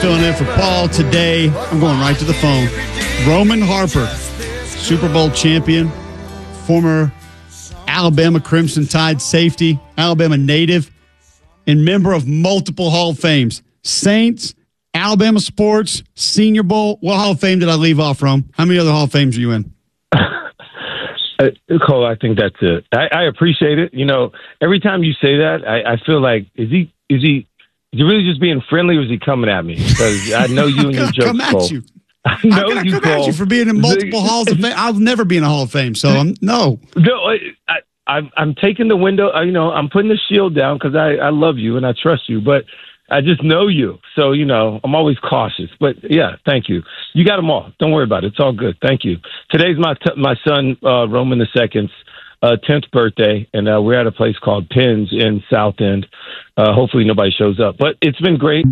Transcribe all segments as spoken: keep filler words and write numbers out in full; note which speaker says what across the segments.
Speaker 1: Filling in for Paul today. I'm going right to the phone. Roman Harper, Super Bowl champion, former Alabama Crimson Tide safety, Alabama native, and member of multiple Hall of Fames. Saints, Alabama Sports, Senior Bowl. What Hall of Fame did I leave off from? How many other Hall of Fames are you in?
Speaker 2: Uh, Cole, I think that's it. I, I appreciate it. You know, every time you say that, I, I feel like, is he, is he, is he really just being friendly, or is he coming at me? Because I know you and your jokes,
Speaker 1: come at
Speaker 2: Cole.
Speaker 1: you.
Speaker 2: I know
Speaker 1: How can I
Speaker 2: you,
Speaker 1: come
Speaker 2: Cole.
Speaker 1: at you for being in multiple Halls of Fame? I'll never be in a Hall of Fame, so I'm, no.
Speaker 2: No, I, I, I'm, I'm taking the window, uh, you know, I'm putting the shield down because I, I love you and I trust you, but I just know you. So, you know, I'm always cautious. But, yeah, thank you. You got them all. Don't worry about it. It's all good. Thank you. Today's my t- my son, uh, Roman the Second's uh, tenth birthday, and uh, we're at a place called Penn's in South End. Uh, hopefully nobody shows up. But it's been great.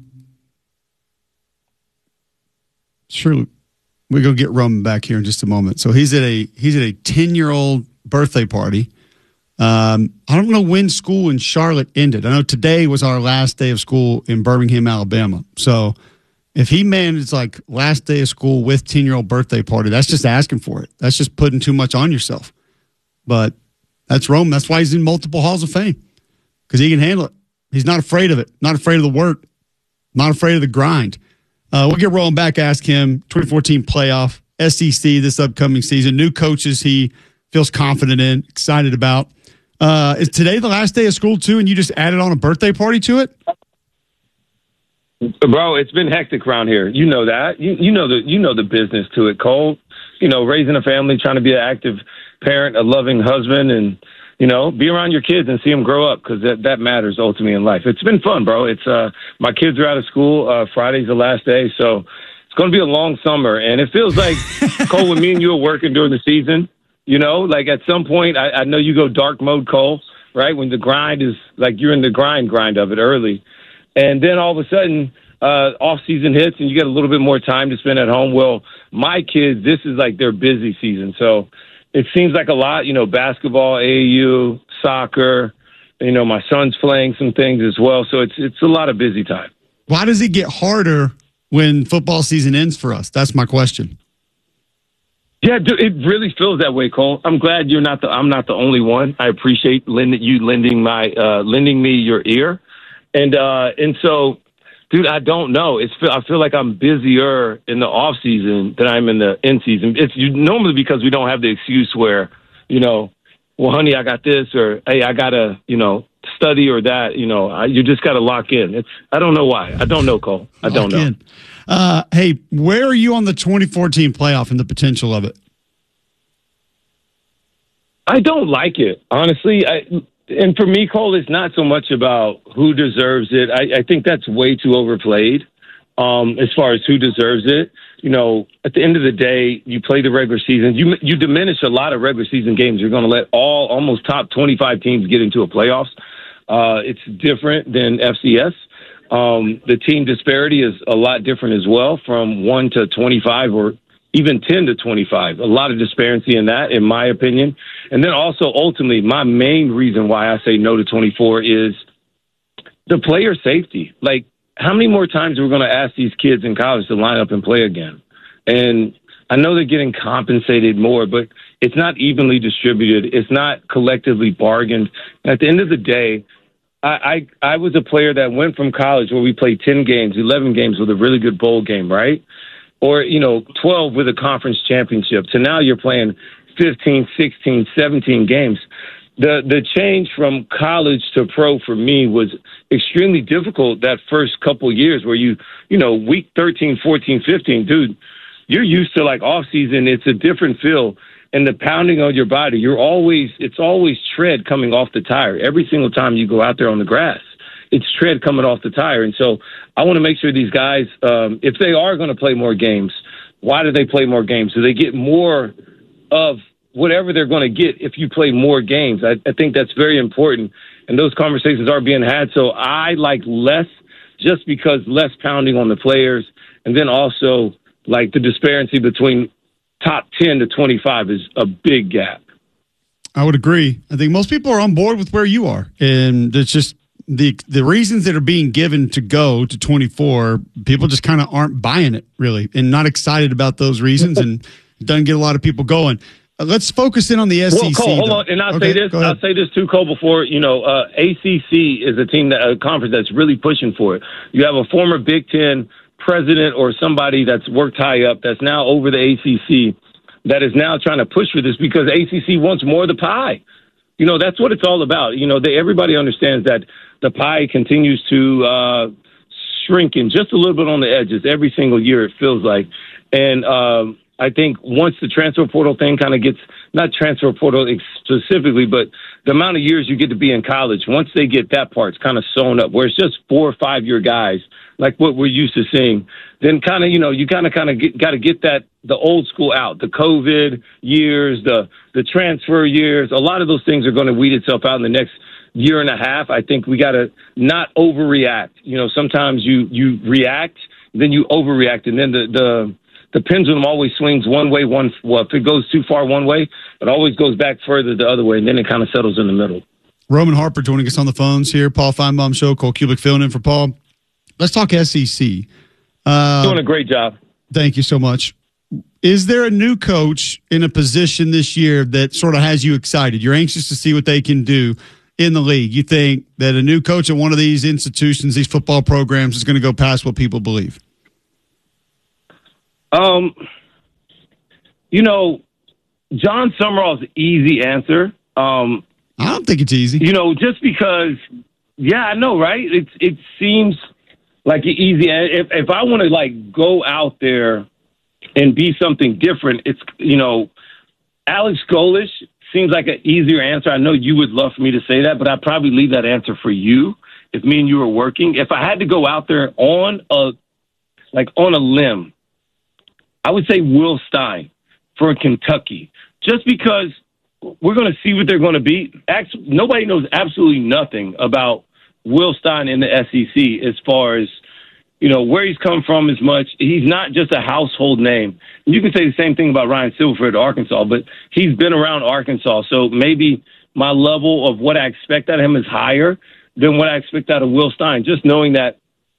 Speaker 1: Sure. We're going to get Roman back here in just a moment. So he's at a he's at a ten-year-old birthday party. Um, I don't know when school in Charlotte ended. I know today was our last day of school in Birmingham, Alabama. So if he managed like last day of school with ten-year-old birthday party, that's just asking for it. That's just putting too much on yourself. But that's Roman. That's why he's in multiple Halls of Fame, because he can handle it. He's not afraid of it. Not afraid of the work. Not afraid of the grind. Uh, we'll get Roman back. Ask him twenty fourteen playoff, S E C this upcoming season. New coaches he feels confident in, excited about. Uh, is today the last day of school too, and you just added on a birthday party to it?
Speaker 2: Bro, it's been hectic around here. You know that. You, you know the you know the business to it, Cole. You know, raising a family, trying to be an active parent, a loving husband, and, you know, be around your kids and see them grow up, because that, that matters ultimately in life. It's been fun, bro. It's uh, my kids are out of school. Uh, Friday's the last day, so it's going to be a long summer. And it feels like, Cole, when me and you are working during the season, you know, like at some point, I, I know you go dark mode, Cole, right? When the grind is, like you're in the grind grind of it early. And then all of a sudden, uh, off-season hits and you get a little bit more time to spend at home. Well, my kids, this is like their busy season. So it seems like a lot, you know, basketball, A A U, soccer, you know, my son's playing some things as well. So it's it's a lot of busy time.
Speaker 1: Why does it get harder when football season ends for us? That's my question.
Speaker 2: Yeah, dude, it really feels that way, Cole. I'm glad you're not the I'm not the only one. I appreciate lend, you lending my uh, lending me your ear. And uh, and so, dude, I don't know. It's I feel like I'm busier in the off season than I'm in the in season. It's normally because we don't have the excuse where, you know, well, honey, I got this, or hey, I gotta, you know, study or that. You know, I, you just gotta lock in. It's I don't know why. I don't know, Cole. I don't know.
Speaker 1: In. Uh, hey, where are you on the twenty fourteen playoff and the potential of it?
Speaker 2: I don't like it, honestly. I, and for me, Cole, it's not so much about who deserves it. I, I think that's way too overplayed um, as far as who deserves it. You know, at the end of the day, you play the regular season. You you diminish a lot of regular season games. You're going to let all almost top twenty-five teams get into a playoffs. Uh, it's different than F C S. Um, the team disparity is a lot different as well, from one to twenty-five or even ten to twenty-five. A lot of disparity in that, in my opinion. And then also, ultimately, my main reason why I say no to twenty-four is the player safety. Like, how many more times are we going to ask these kids in college to line up and play again? And I know they're getting compensated more, but it's not evenly distributed. It's not collectively bargained. At the end of the day, I, I, I was a player that went from college where we played ten games, eleven games with a really good bowl game, right? Or, you know, twelve with a conference championship. So now you're playing fifteen, sixteen, seventeen games. The the change from college to pro for me was extremely difficult that first couple years where you, you know, week thirteen, fourteen, fifteen, dude, you're used to like off season. It's a different feel. And the pounding on your body, you're always, it's always tread coming off the tire. Every single time you go out there on the grass, it's tread coming off the tire. And so I want to make sure these guys, um, if they are going to play more games, why do they play more games? Do they get more of whatever they're going to get if you play more games? I, I think that's very important. And those conversations are being had. So I like less just because less pounding on the players. And then also like the disparity between top ten to twenty-five is a big gap.
Speaker 1: I would agree. I think most people are on board with where you are. And it's just, the the reasons that are being given to go to twenty-four, people just kind of aren't buying it really, and not excited about those reasons, and it doesn't get a lot of people going. Uh, let's focus in on the S E C.
Speaker 2: Well, Cole, hold
Speaker 1: though.
Speaker 2: on, and I'll
Speaker 1: okay,
Speaker 2: say this.
Speaker 1: go ahead.
Speaker 2: I'll say this too, Cole. Before you know, uh, A C C is a team, that, a conference that's really pushing for it. You have a former Big Ten president or somebody that's worked high up that's now over the A C C that is now trying to push for this because A C C wants more of the pie. You know, that's what it's all about. You know, they, everybody understands that the pie continues to uh, shrink in just a little bit on the edges every single year, it feels like. And um, I think once the transfer portal thing kind of gets, not transfer portal specifically, but the amount of years you get to be in college, once they get that part, it's kind of sewn up, where it's just four or five-year guys, like what we're used to seeing, then kind of, you know, you kind of kind of got to get that, the old school out, the COVID years, the the transfer years. A lot of those things are going to weed itself out in the next year and a half. I think we got to not overreact. You know, sometimes you, you react, then you overreact, and then the, the the pendulum always swings one way, one, well, if it goes too far one way, it always goes back further the other way, and then it kind of settles in the middle.
Speaker 1: Roman Harper joining us on the phones here. Paul Feinbaum Show, Cole Kubick filling in for Paul. Let's talk S E C. Uh,
Speaker 2: Doing a great job.
Speaker 1: Thank you so much. Is there a new coach in a position this year that sort of has you excited? You're anxious to see what they can do in the league. You think that a new coach at one of these institutions, these football programs, is going to go past what people believe?
Speaker 2: Um, you know, John Summerall's easy answer. Um,
Speaker 1: I don't think it's easy.
Speaker 2: You know, just because, yeah, I know, right? It it seems like an easy. If if I want to like go out there and be something different, it's, you know, Alex Golesh seems like an easier answer. I know you would love for me to say that, but I'd probably leave that answer for you if me and you were working. If I had to go out there on a like on a limb, I would say Will Stein for Kentucky, just because we're going to see what they're going to be. Actually, nobody knows absolutely nothing about Will Stein in the S E C as far as, you know, where he's come from as much. He's not just a household name. You can say the same thing about Ryan Silverfield at Arkansas, but he's been around Arkansas. So maybe my level of what I expect out of him is higher than what I expect out of Will Stein, just knowing that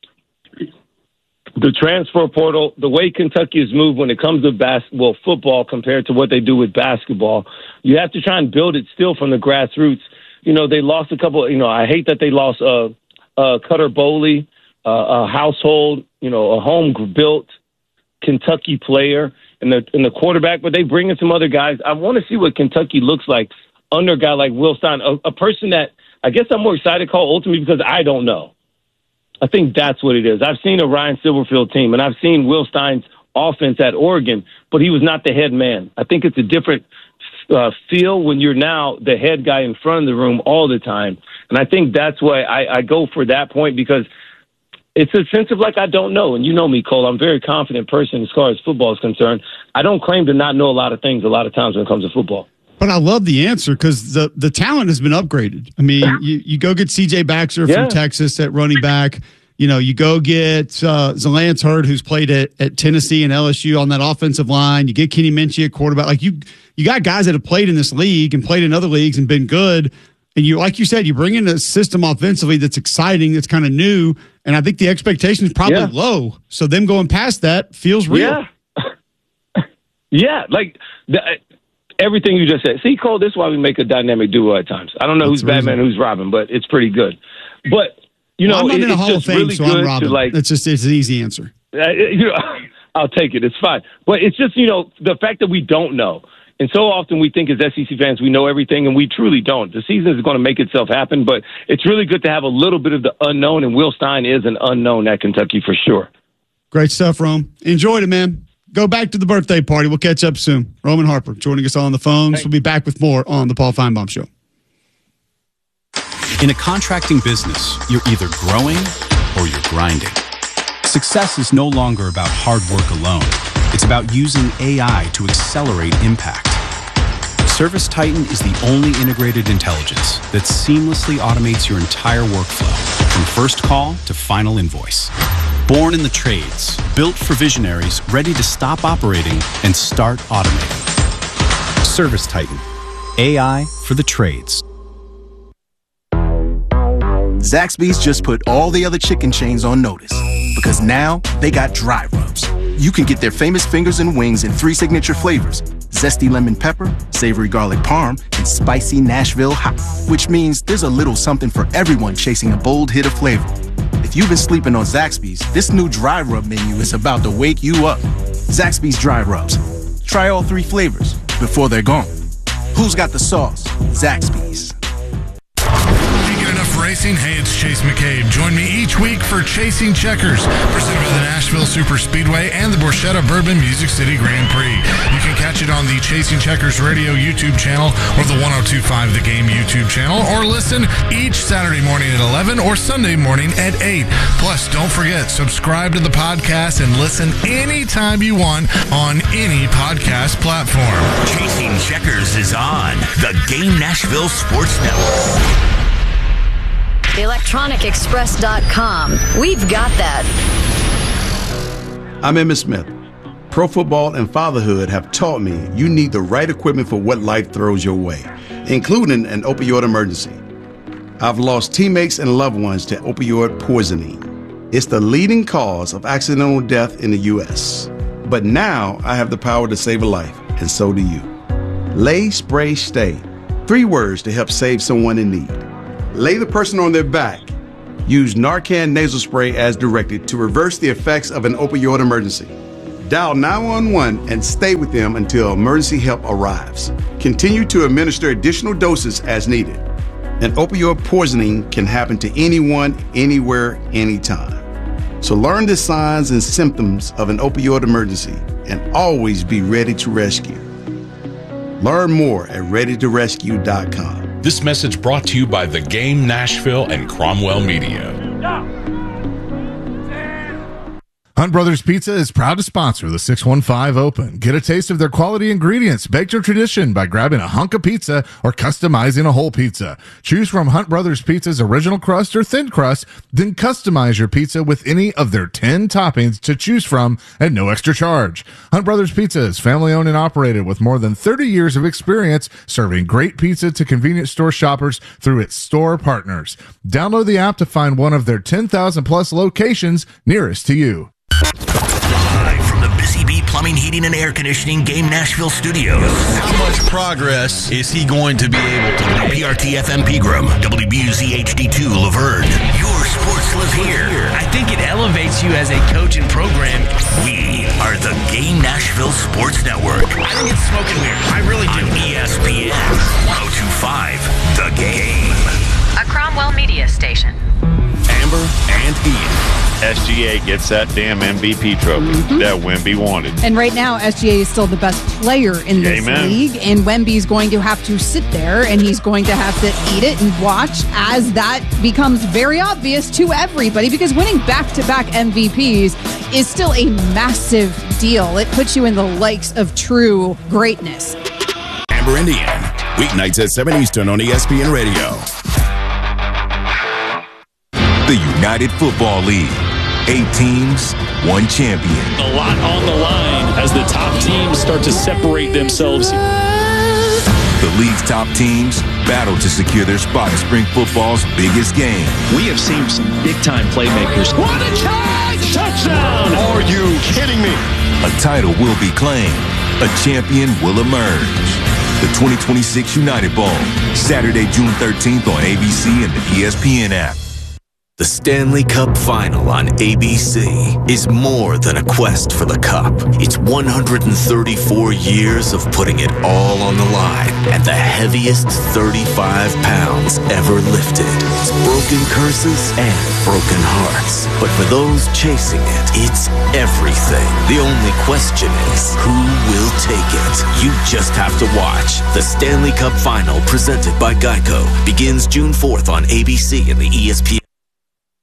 Speaker 2: the transfer portal, the way Kentucky has moved when it comes to basketball, football compared to what they do with basketball, you have to try and build it still from the grassroots. You know, they lost a couple, you know, I hate that they lost uh, uh, Cutter Boley, uh, a household, you know, a home-built Kentucky player and the, and the quarterback, but they bring in some other guys. I want to see what Kentucky looks like under a guy like Will Stein, a, a person that I guess I'm more excited to call ultimately because I don't know. I think that's what it is. I've seen a Ryan Silverfield team, and I've seen Will Stein's offense at Oregon, but he was not the head man. I think it's a different uh, feel when you're now the head guy in front of the room all the time. And I think that's why I, I go for that point, because it's a sense of like I don't know. And you know me, Cole. I'm a very confident person as far as football is concerned. I don't claim to not know a lot of things a lot of times when it comes to football. But
Speaker 1: I love the answer because the, the talent has been upgraded. I mean, you, you go get C J Baxter
Speaker 2: yeah.
Speaker 1: from Texas at running back. You know, you go get uh, Zalance Hurd, who's played at, at Tennessee and L S U on that offensive line. You get Kenny Minchie at quarterback. Like you, you got guys that have played in this league and played in other leagues and been good. And you, like you said, you bring in a system offensively that's exciting, that's kind of new. And I think the expectation is probably
Speaker 2: yeah.
Speaker 1: low. So them going past that feels real.
Speaker 2: Yeah, yeah. Like the, everything you just said. See, Cole, this is why we make a dynamic duo at times. I don't know
Speaker 1: that's
Speaker 2: who's Batman, who's Robin, but it's pretty good. But you know,
Speaker 1: well, I'm not
Speaker 2: it,
Speaker 1: in a Hall of Fame,
Speaker 2: really
Speaker 1: so I'm Robin.
Speaker 2: To, like,
Speaker 1: it's just it's an easy answer.
Speaker 2: Uh, you know, I'll take it. It's fine. But it's just, you know, the fact that we don't know. And so often we think as S E C fans we know everything, and we truly don't. The season is going to make itself happen, but it's really good to have a little bit of the unknown, and Will Stein is an unknown at Kentucky for sure.
Speaker 1: Great stuff, Rome. Enjoyed it, man. Go back to the birthday party. We'll catch up soon. Roman Harper joining us on the phones. Thanks. We'll be back with more on the Paul Feinbaum Show.
Speaker 3: In a contracting business, you're either growing or you're grinding. Success is no longer about hard work alone. It's about using A I to accelerate impact. ServiceTitan is the only integrated intelligence that seamlessly automates your entire workflow, from first call to final invoice. Born in the trades, built for visionaries ready to stop operating and start automating. ServiceTitan, A I for the trades.
Speaker 4: Zaxby's just put all the other chicken chains on notice because now they got dry rubs. You can get their famous fingers and wings in three signature flavors: zesty lemon pepper, savory garlic parm, and spicy Nashville hot, which means there's a little something for everyone chasing a bold hit of flavor. If you've been sleeping on Zaxby's, this new dry rub menu is about to wake you up. Zaxby's Dry Rubs. Try all three flavors before they're gone. Who's got the sauce? Zaxby's.
Speaker 5: Racing. Hey, it's Chase McCabe. Join me each week for Chasing Checkers, presented by the Nashville Super Speedway and the Borchetta Bourbon Music City Grand Prix. You can catch it on the Chasing Checkers Radio YouTube channel or the one oh two point five The Game YouTube channel, or listen each Saturday morning at eleven or Sunday morning at eight. Plus, don't forget, subscribe to the podcast and listen anytime you want on any podcast platform.
Speaker 6: Chasing Checkers is on the Game Nashville Sports Network.
Speaker 7: the electronic express dot com. We've got that.
Speaker 8: I'm Emmitt Smith. Pro football and fatherhood have taught me you need the right equipment for what life throws your way, including an opioid emergency. I've lost teammates and loved ones to opioid poisoning. It's the leading cause of accidental death in the U S. But now I have the power to save a life, and so do you. Lay, spray, stay. Three words to help save someone in need. Lay the person on their back. Use Narcan nasal spray as directed to reverse the effects of an opioid emergency. Dial nine one one and stay with them until emergency help arrives. Continue to administer additional doses as needed. An opioid poisoning can happen to anyone, anywhere, anytime. So learn the signs and symptoms of an opioid emergency and always be ready to rescue. Learn more at ready to rescue dot com.
Speaker 9: This message brought to you by The Game Nashville and Cromwell Media.
Speaker 5: Hunt Brothers Pizza is proud to sponsor the six one five Open. Get a taste of their quality ingredients, baked to tradition by grabbing a hunk of pizza or customizing a whole pizza. Choose from Hunt Brothers Pizza's original crust or thin crust, then customize your pizza with any of their ten toppings to choose from at no extra charge. Hunt Brothers Pizza is family owned and operated with more than thirty years of experience serving great pizza to convenience store shoppers through its store partners. Download the app to find one of their ten thousand plus locations nearest to you.
Speaker 6: Live from the Busy Bee Plumbing, Heating, and Air Conditioning Game Nashville Studios.
Speaker 10: How much progress is he going to be able to make?
Speaker 6: P R T F M Pegram, W B U Z H D two Laverne. Your sports live here.
Speaker 11: I think it elevates you as a coach and program.
Speaker 6: We are the Game Nashville Sports Network.
Speaker 11: I think it's smoking weird. I really do.
Speaker 6: On E S P N one oh two point five The Game.
Speaker 7: A Cromwell Media station.
Speaker 12: Amber and Ian. S G A gets that damn M V P trophy mm-hmm. that Wemby wanted.
Speaker 13: And right now, S G A is still the best player in this
Speaker 12: Amen.
Speaker 13: league. And Wemby's going to have to sit there and he's going to have to eat it and watch as that becomes very obvious to everybody, because winning back-to-back M V Ps is still a massive deal. It puts you in the likes of true greatness.
Speaker 14: Amber and Ian, weeknights at seven Eastern on E S P N Radio.
Speaker 15: The United Football League. Eight teams, one champion.
Speaker 16: A lot on the line as the top teams start to separate themselves.
Speaker 15: The league's top teams battle to secure their spot in spring football's biggest game.
Speaker 16: We have seen some big-time playmakers.
Speaker 17: What a charge! Touchdown!
Speaker 14: Are you kidding me? A title will be claimed. A champion will emerge. The twenty twenty-six United Bowl, Saturday, June thirteenth on A B C and the E S P N app.
Speaker 6: The Stanley Cup Final on A B C is more than a quest for the cup. It's one hundred thirty-four years of putting it all on the line at the heaviest thirty-five pounds ever lifted. It's broken curses and broken hearts. But for those chasing it, it's everything. The only question is, who will take it? You just have to watch. The Stanley Cup Final, presented by Geico, begins June fourth on A B C and the E S P N.